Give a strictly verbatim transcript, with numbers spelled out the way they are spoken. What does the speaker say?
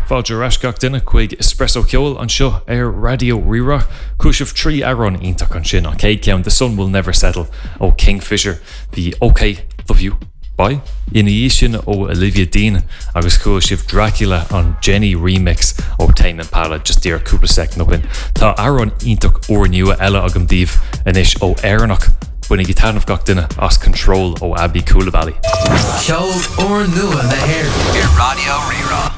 Fáilte rascach duine chuig espresso ceol an seo ar Radio Rira. Cúisih trí aron ítach an sin an céad ceann The Sun Will Never Settle ó Kingfisher. Bhí OK, Love You, Bye. Ina dhí sin ó Olivia Dean agus cúisih Dracula an Jenny remix ó Tame Impala just díar cúpla sec nópin. Tá aron ítach uair nua eile agam díobh inis ó Éireannach buina gitarnamh gach duine as Control ó Abby Coulibaly. Ceol uair nua na hair. Ir Radio Rira.